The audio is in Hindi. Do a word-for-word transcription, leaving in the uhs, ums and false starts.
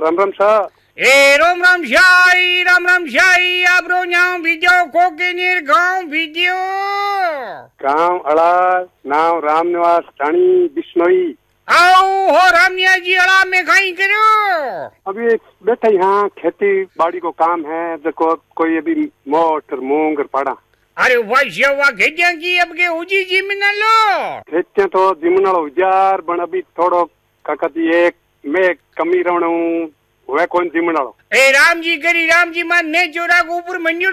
राम राम शाह। ए राम राम शाही, राम राम शाही, आपरो नाम बीजो खोके नीर गांव बीजो। गांव अड़ा, नाम राम निवास ठाणी बिश्नोई। आओ हो रामिया जी अड़ा में खाई करो। अभी बैठा यहाँ खेती बाड़ी को काम है, देखो कोई अभी मोटर मूंग पाड़ा। अरे वाह शेवा खेतिया की अब के उजी जिमिन लो। खेतिया तो जिमिन उजार बन अभी थोड़ो काकती एक मैं कमी रहूं वह कौन जिमिन। ए राम जी करी राम जी मान ने चोरा को ऊपर मंजूर